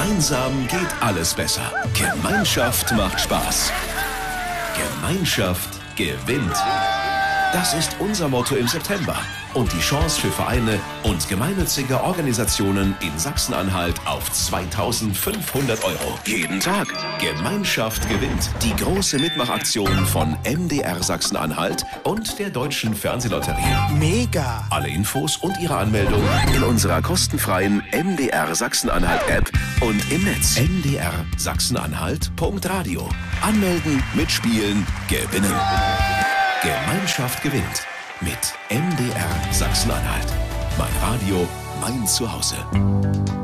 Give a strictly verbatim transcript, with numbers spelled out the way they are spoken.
Gemeinsam geht alles besser. Gemeinschaft macht Spaß. Gemeinschaft gewinnt. Das ist unser Motto im September und die Chance für Vereine und gemeinnützige Organisationen in Sachsen-Anhalt auf zweitausendfünfhundert Euro. Jeden Tag. Gemeinschaft gewinnt. Die große Mitmachaktion von M D R Sachsen-Anhalt und der Deutschen Fernsehlotterie. Mega! Alle Infos und ihre Anmeldung in unserer kostenfreien M D R Sachsen-Anhalt-App und im Netz m d r sachsen-anhalt punkt radio. Anmelden, mitspielen, gewinnen. Gemeinschaft gewinnt mit M D R Sachsen-Anhalt. Mein Radio, mein Zuhause.